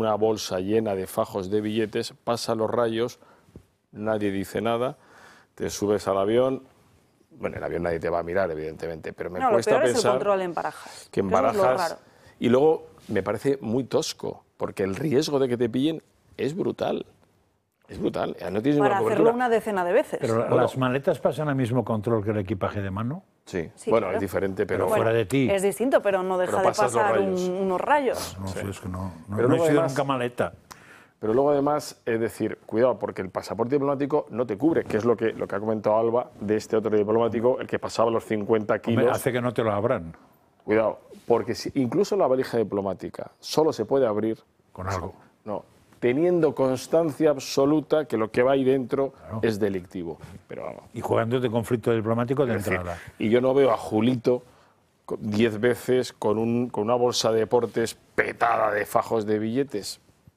una bolsa llena de fajos de billetes, pasa los rayos, nadie dice nada, te subes al avión. Bueno, el avión nadie te va a mirar, evidentemente, pero me cuesta lo peor pensar es el control en Barajas. que en Barajas... Y luego me parece muy tosco, porque el riesgo de que te pillen es brutal. Es brutal. No tienes para hacerlo una decena de veces. Pero bueno, ¿las maletas pasan al mismo control que el equipaje de mano? Sí, bueno, claro. Es diferente, pero fuera de ti. Es distinto, pero no deja de pasar unos rayos. No sé, es que no he sido nunca maleta. Pero luego además, es decir, cuidado, porque el pasaporte diplomático no te cubre, que es lo que ha comentado Alba de este otro diplomático, el que pasaba los 50 kilos. Hombre, hace que no te lo abran. Cuidado, porque incluso la valija diplomática solo se puede abrir con algo. No, teniendo constancia absoluta que lo que va ahí dentro es delictivo. Pero vamos. Y jugando de conflicto diplomático de entrada. Y yo no veo a Julito 10 veces con una bolsa de deportes petada de fajos de billetes.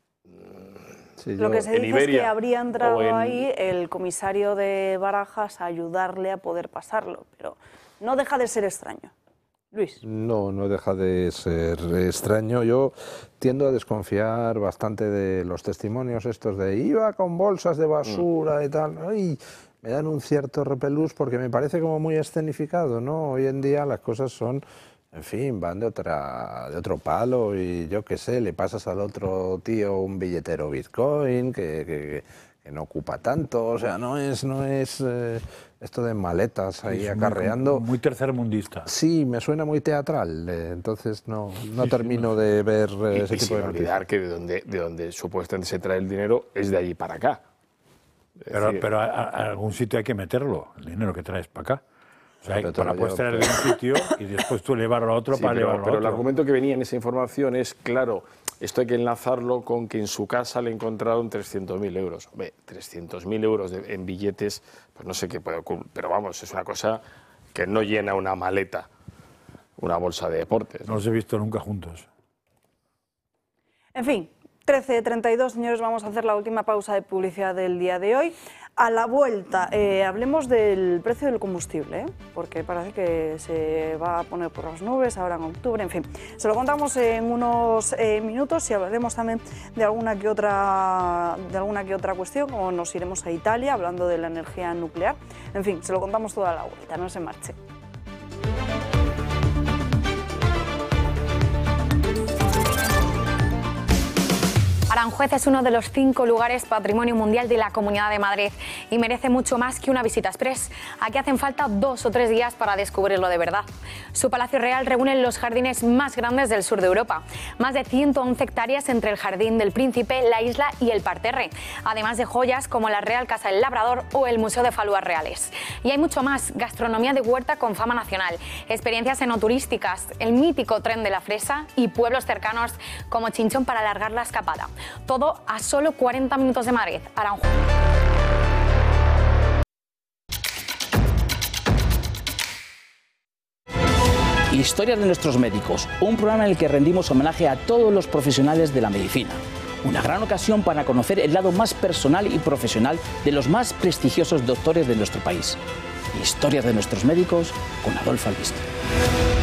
Sí, lo que se dice es que habría entrado ahí el comisario de Barajas a ayudarle a poder pasarlo, pero no deja de ser extraño. Luis. No deja de ser extraño. Yo tiendo a desconfiar bastante de los testimonios estos de iba con bolsas de basura y tal. Ay, me dan un cierto repelús porque me parece como muy escenificado, ¿no? Hoy en día las cosas son, en fin, van de otro palo y yo qué sé, le pasas al otro tío un billetero Bitcoin que no ocupa tanto, o sea, no es esto de maletas ahí acarreando. Muy tercermundista. Sí, me suena muy teatral, entonces no termino de ver ese tipo de noticias. Olvidar que de donde supuestamente se trae el dinero es de allí para acá. Pero a algún sitio hay que meterlo, el dinero que traes para acá. O sea, para puedes traer de un sitio y después tú llevarlo a otro para llevarlo a otro. Pero el argumento que venía en esa información es, claro, esto hay que enlazarlo con que en su casa le encontraron 300.000 euros. 300.000 euros en billetes, pues no sé qué puede ocurrir, pero vamos, es una cosa que no llena una maleta, una bolsa de deportes. No los he visto nunca juntos. En fin, 13:32, señores, vamos a hacer la última pausa de publicidad del día de hoy. A la vuelta, hablemos del precio del combustible, porque parece que se va a poner por las nubes ahora en octubre, en fin. Se lo contamos en unos minutos y hablaremos también de alguna que otra cuestión, como nos iremos a Italia, hablando de la energía nuclear. En fin, se lo contamos toda la vuelta, no se marche. Aranjuez es uno de los 5 lugares Patrimonio Mundial de la Comunidad de Madrid y merece mucho más que una visita express. Aquí hacen falta 2 o 3 días para descubrirlo de verdad. Su Palacio Real reúne los jardines más grandes del sur de Europa. Más de 111 hectáreas entre el Jardín del Príncipe, la isla y el parterre. Además de joyas como la Real Casa del Labrador o el Museo de Falúas Reales. Y hay mucho más. Gastronomía de huerta con fama nacional. Experiencias enoturísticas, el mítico tren de la fresa y pueblos cercanos como Chinchón para alargar la escapada. Todo a solo 40 minutos de Madrid, Aranjuez. Historias de nuestros médicos, un programa en el que rendimos homenaje a todos los profesionales de la medicina. Una gran ocasión para conocer el lado más personal y profesional de los más prestigiosos doctores de nuestro país. Historias de nuestros médicos con Adolfo Albiste.